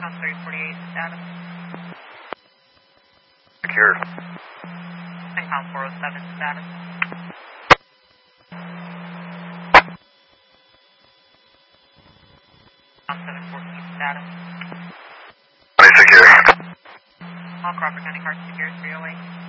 Pound 348 status. Secure. Pound 407 status. Pound 714 status. Secure. All Crawford County cars secure 308.